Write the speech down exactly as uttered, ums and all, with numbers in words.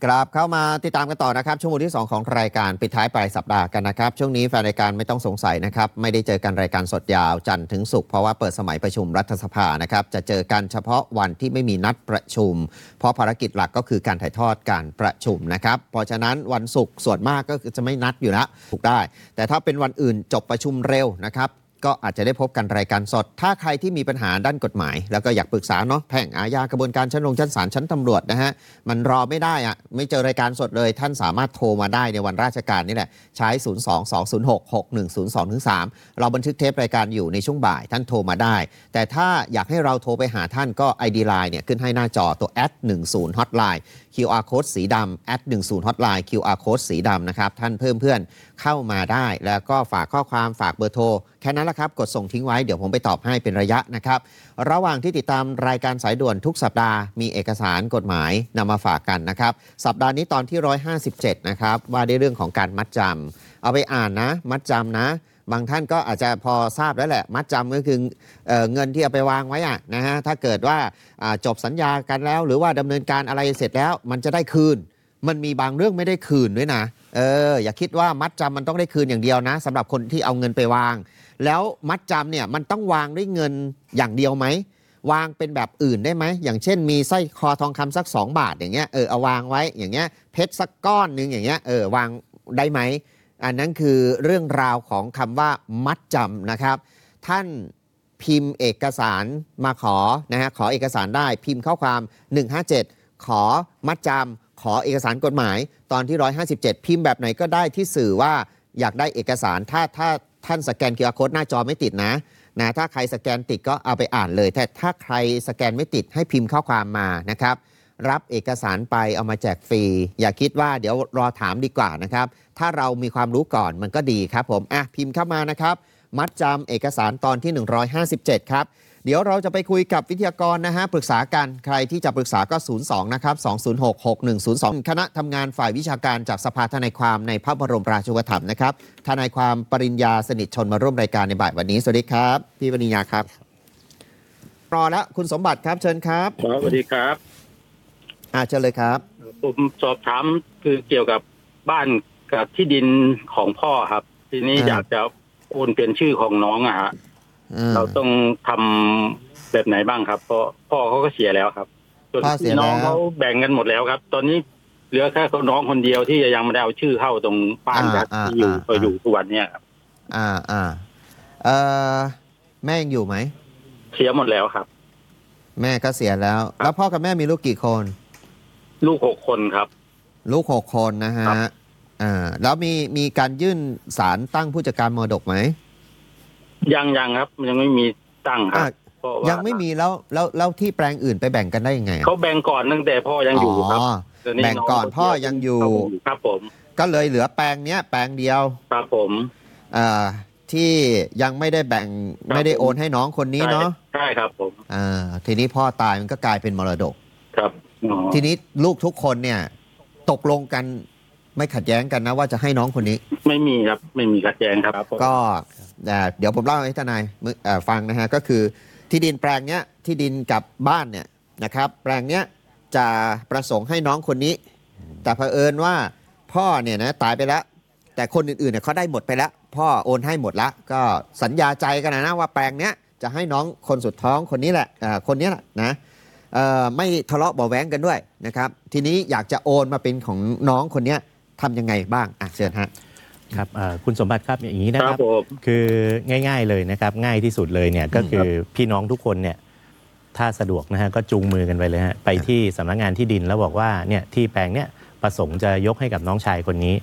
กราบเข้ามาติดตามกันต่อนะครับช่วงที่สองของรายการปิดท้ายปลายสัปดาห์กันนะครับช่วงนี้แฟนรายการไม่ต้องสงสัยนะครับไม่ได้เจอกันรายการสดยาวจันทร์ถึงศุกร์เพราะว่าเปิดสมัยประชุมรัฐสภานะครับจะเจอกันเฉพาะวันที่ไม่มีนัดประชุมเพราะภารกิจหลักก็คือการถ่ายทอดการประชุมนะครับเพราะฉะนั้นวันศุกร์ส่วนมากก็จะไม่นัดอยู่แล้วถูกได้แต่ถ้าเป็นวันอื่นจบประชุมเร็วนะครับก็อาจจะได้พบกันรายการสดถ้าใครที่มีปัญหาด้านกฎหมายแล้วก็อยากปรึกษาเนาะแพ่งอาญากระบวนการชั้นลงชั้นศาลชั้นตำรวจนะฮะมันรอไม่ได้อะไม่เจอรายการสดเลยท่านสามารถโทรมาได้ในวันราชการนี่แหละใช้ ศูนย์ สอง สอง ศูนย์ หก หก หนึ่ง ศูนย์ สอง สาม เราบันทึกเทปรายการอยู่ในช่วงบ่ายท่านโทรมาได้แต่ถ้าอยากให้เราโทรไปหาท่านก็ ไอ ดี ไลน์ เนี่ยขึ้นให้หน้าจอตัว แอท หนึ่งศูนย์ Hotline คิว อาร์ Code สีดำ แอท หนึ่งศูนย์ Hotline คิว อาร์ Code สีดำนะครับท่านเพิ่มเพื่อนเข้ามาได้แล้วก็ฝากข้อความฝากเบอร์โทรแค่นั้นแหละครับกดส่งทิ้งไว้เดี๋ยวผมไปตอบให้เป็นระยะนะครับระหว่างที่ติดตามรายการสายด่วนทุกสัปดาห์มีเอกสารกฎหมายนำมาฝากกันนะครับสัปดาห์นี้ตอนที่หนึ่งร้อยห้าสิบเจ็ดนะครับว่าด้วยเรื่องของการมัดจำเอาไปอ่านนะมัดจำนะบางท่านก็อาจจะพอทราบแล้วแหละมัดจำก็คือ เอ่อ เงินที่เอาไปวางไว้อะนะฮะถ้าเกิดว่าจบสัญญากันแล้วหรือว่าดำเนินการอะไรเสร็จแล้วมันจะได้คืนมันมีบางเรื่องไม่ได้คืนด้วยนะเอออย่าคิดว่ามัดจำมันต้องได้คืนอย่างเดียวนะสำหรับคนที่เอาเงินไปวางแล้วมัดจำเนี่ยมันต้องวางด้วยเงินอย่างเดียวไหมวางเป็นแบบอื่นได้ไหมอย่างเช่นมีสร้อยคอทองคำสักสองบาทอย่างเงี้ยเออเอาวางไว้อย่างเงี้ยเพชรสักก้อนนึงอย่างเงี้ยเออวางได้ไหมอันนั้นคือเรื่องราวของคำว่ามัดจำนะครับท่านพิมพ์เอกสารมาขอนะฮะขอเอกสารได้พิมพ์ข้อความหนึ่งห้าเจ็ดขอมัดจำขอเอกสารกฎหมายตอนที่หนึ่งร้อยห้าสิบเจ็ดพิมพ์แบบไหนก็ได้ที่สื่อว่าอยากได้เอกสารถ้าถ้าท่านสแกน คิว อาร์ Code หน้าจอไม่ติดนะนะถ้าใครสแกนติดก็เอาไปอ่านเลยแต่ถ้าใครสแกนไม่ติดให้พิมพ์ข้อความมานะครับรับเอกสารไปเอามาแจกฟรีอย่าคิดว่าเดี๋ยวรอถามดีกว่านะครับถ้าเรามีความรู้ก่อนมันก็ดีครับผมอ่ะพิมพ์เข้ามานะครับมัดจำเอกสารตอนที่หนึ่งร้อยห้าสิบเจ็ดครับเดี๋ยวเราจะไปคุยกับวิทยากรนะฮะปรึกษากันใครที่จะปรึกษาก็ศูนย์ สองนะครับสอง ศูนย์ หก หก หนึ่ง ศูนย์ สองคณะทำงานฝ่ายวิชาการจากสภาทนายความในพระบรมราชูปถัมภ์นะครับทนายความปริญญาสนิทชนมาร่วมรายการในบ่ายวันนี้สวัสดีครับพี่ปริญญาครับรอแล้วคุณสมบัติครับเชิญครับสวัสดีครับอ่าเชิญเลยครับผมสอบถามคือเกี่ยวกับบ้านกับที่ดินของพ่อครับทีนี้อยากจะโอนเป็นชื่อของน้องอะฮะเราต้องทำแบบไหนบ้างครับเพราะพ่อเขาก็เสียแล้วครับส่วนพี่น้องเขาแบ่งกันหมดแล้วครับตอนนี้เหลือแค่น้องคนเดียวที่ยังไม่ได้เอาชื่อเข้าตรงบ้านที่อยู่ตัวอยู่ทุกวันนี้ครับอ่าอ่าเออแม่ยังอยู่ไหมเสียหมดแล้วครับแม่ก็เสียแล้วแล้วพ่อกับแม่มีลูกกี่คนลูกหกคนครับลูกหกคนนะฮะอ่าแล้วมีมีการยื่นศาลตั้งผู้จัดการมรดกไหมยังยังครับยังไม่มีตั้งครับยังไม่มีแล้วแล้วแล้วที่แปลงอื่นไปแบ่งกันได้ยังไงเขาแบ่งก่อนตั้งแต่พ่อยังอยู่ครับแบ่งก่อนพ่อยังอยู่ครับผมก็เลยเหลือแปลงเนี้ยแปลงเดียวครับผมอ่าที่ยังไม่ได้แบ่งไม่ได้โอนให้น้องคนนี้เนาะใช่ครับผมอ่าทีนี้พ่อตายมันก็กลายเป็นมรดกครับทีนี้ลูกทุกคนเนี่ยตกลงกันไม่ขัดแย้งกันนะว่าจะให้น้องคนนี้ไม่มีครับไม่มีขัดแย้งครับก็เดี๋ยวผมเล่าให้ทนายฟังนะฮะก็คือที่ดินแปลงเนี้ยที่ดินกับบ้านเนี่ยนะครับแปลงเนี้ยจะประสงค์ให้น้องคนนี้แต่เผอิญว่าพ่อเนี่ยนะตายไปแล้วแต่คนอื่นๆเนี่ยเขาได้หมดไปแล้วพ่อโอนให้หมดแล้วก็สัญญาใจกันนะนะว่าแปลงเนี้ยจะให้น้องคนสุดท้องคนนี้แหละคนนี้แหละนะไม่ทะเลาะเบาะแว้งกันด้วยนะครับทีนี้อยากจะโอนมาเป็นของน้องคนนี้ทำยังไงบ้างอ่ะเชิญฮะครับคุณสมบัติครับอย่างนี้นะครับคือง่ายๆเลยนะครับง่ายที่สุดเลยเนี่ยก็คือพี่น้องทุกคนเนี่ยถ้าสะดวกนะฮะก็จูงมือกันไปเลยฮะไปที่สำนักงานที่ดินแล้วบอกว่าเนี่ยที่แปลงเนี้ยประสงค์จะยกให้กับน้องชายคนนี้